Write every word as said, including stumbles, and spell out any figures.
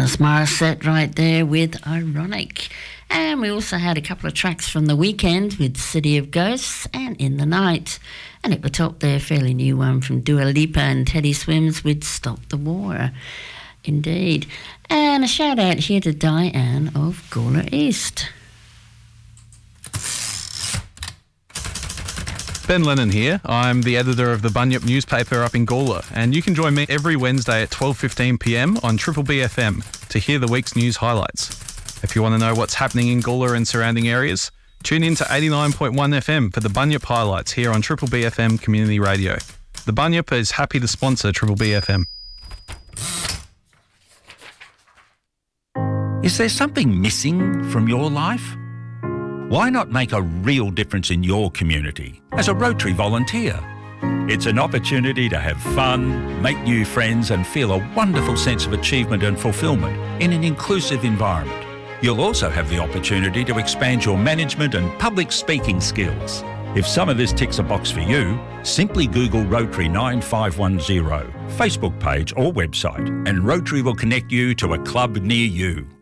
Alanis Morissette right there with Ironic. And we also had a couple of tracks from the weekend with City of Ghosts and In the Night. And at the top there, a fairly new one from Dua Lipa and Teddy Swims with Stop the War. Indeed. And a shout out here to Diane of Gawler East. Ben Lennon here. I'm the editor of the Bunyip newspaper up in Gawler, and you can join me every Wednesday at twelve fifteen p m on Triple B F M to hear the week's news highlights. If you want to know what's happening in Gawler and surrounding areas, tune in to eighty-nine point one F M for the Bunyip highlights here on Triple B F M Community Radio. The Bunyip is happy to sponsor Triple B F M. Is there something missing from your life? Why not make a real difference in your community as a Rotary volunteer? It's an opportunity to have fun, make new friends and feel a wonderful sense of achievement and fulfilment in an inclusive environment. You'll also have the opportunity to expand your management and public speaking skills. If some of this ticks a box for you, simply Google Rotary nine five one zero, Facebook page or website, and Rotary will connect you to a club near you.